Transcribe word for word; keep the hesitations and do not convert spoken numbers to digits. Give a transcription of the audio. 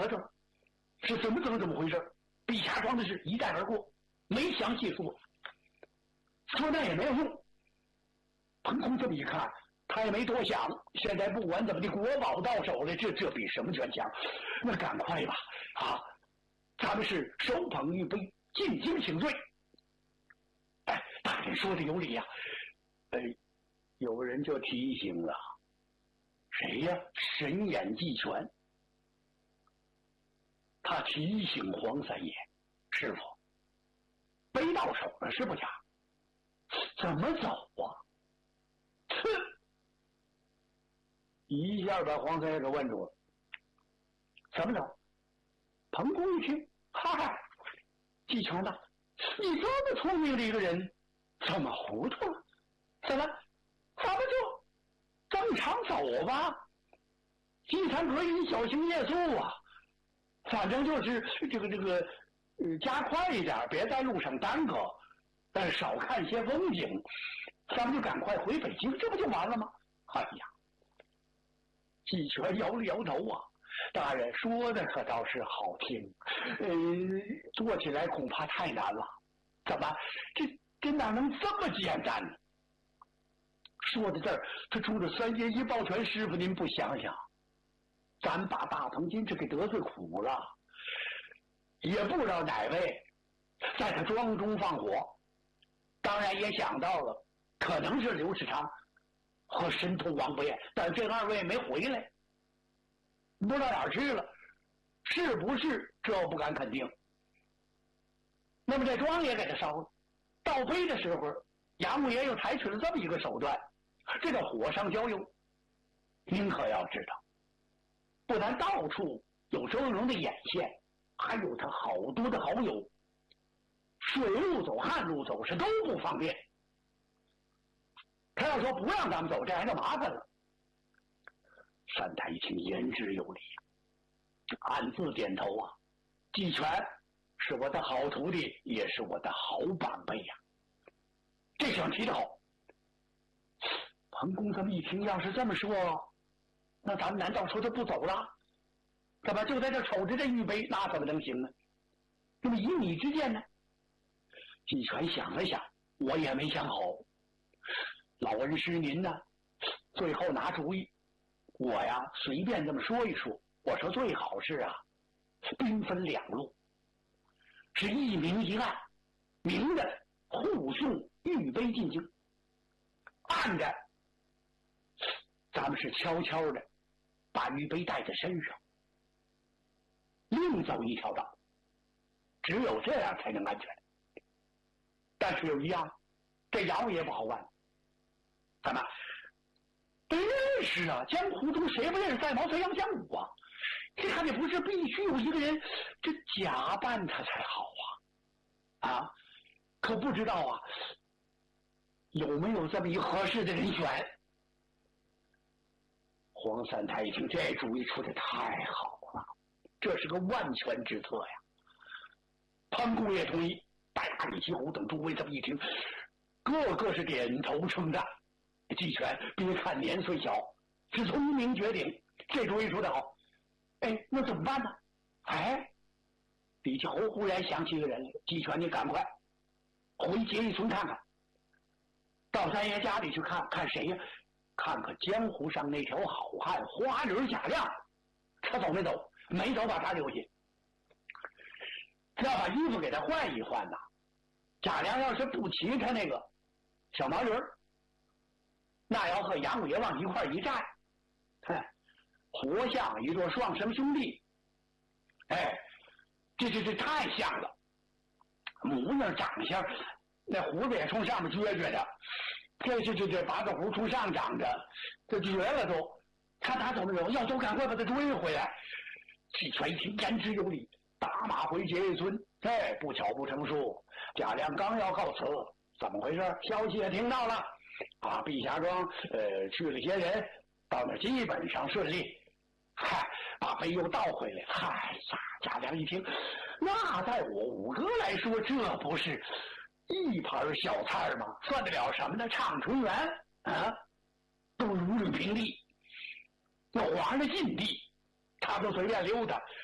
搁这儿，是怎么怎么怎么回事？陛下装的是一带而过，没详细说，说那也没有用。彭公这么一看，他也没多想，现在不管怎么的，国宝到手了，这这比什么全强？那赶快吧，啊，咱们是手捧玉杯，进京请罪。哎，大人说的有理呀、啊。哎，有人就提醒了，谁呀？神眼季全。他提醒黄三爷，师傅，杯到手了是不假，怎么走啊？哼！一下把黄三爷给问住了。怎么走？彭公一听，哈，季全呐，你这么聪明的一个人，怎么糊涂了？怎么？咱们就正常走吧。金蝉阁你小心夜宿啊，反正就是这个这个，呃，加快一点，别在路上耽搁，但少看些风景，咱们就赶快回北京，这不就完了吗？哎呀，季全摇了摇头啊，大人说的可倒是好听，呃，做起来恐怕太难了。怎么，这这哪能这么简单呢？说到这儿，他冲着三爷一抱拳：“师傅，您不想想，咱把大鹏金这给得罪苦了，也不知道哪位在他庄中放火，当然也想到了，可能是刘世昌和神通王不厌，但这二位没回来，不知道哪儿去了，是不是？这我不敢肯定。那么这庄也给他烧了，倒杯的时候，杨五爷又采取了这么一个手段。”这叫火上浇油。您可要知道，不但到处有周荣的眼线，还有他好多的好友，水路走、旱路走是都不方便。他要说不让咱们走，这还就麻烦了。单太一听言之有理，暗自点头啊。季全是我的好徒弟，也是我的好长辈呀、啊。这想提得好。彭公这么一听，要是这么说，那咱们难道说他不走了？怎么就在这瞅着这玉杯，那怎么能行呢？那么以你之见呢？季全想了想，我也没想好。老恩师您呢，最后拿主意。我呀，随便这么说一说。我说最好是啊，兵分两路，是一明一暗，明的护送玉杯进京，暗的咱们是悄悄的把玉杯带在身上，另走一条道，只有这样才能安全。但是有一样，这姚也不好办。怎么？得认识啊！江湖中谁不认识带毛飞杨江武啊？这看见不是必须有一个人这假扮他才好啊！啊，可不知道啊，有没有这么一合适的人选？黄三太一听，这主意出的太好了，这是个万全之策呀！潘公也同意，大李齐侯等诸位这么一听，个个是点头称赞。季全别看年岁小，是聪明绝顶，这主意出的好。哎，那怎么办呢？哎，李齐侯忽然想起一个人来，季全你赶快回结义村看看，到三爷家里去看看谁呀？看看江湖上那条好汉花人贾亮，他走没走？没走，把他留下。要把衣服给他换一换呐。贾亮要是不骑他那个小毛驴，那要和杨五爷往一块一站，哼，活像一对双生兄弟。哎，这这这太像了，模样长相，那胡子也从上面撅撅的。这这这这八个胡从上长着，这绝了都！看他怎么走，要走赶快把他追回来。季全一听言之有理，打马回结义村。哎，不巧不成书，贾亮刚要告辞，怎么回事？消息也听到了，啊，碧霞庄呃去了些人，到那基本上顺利。嗨，把杯又倒回来。嗨呀，贾亮一听，那在我五哥来说，这不是一盘小菜吗？算得了什么呢？畅春园啊，都如履平地。那皇上的禁地，他都随便溜达，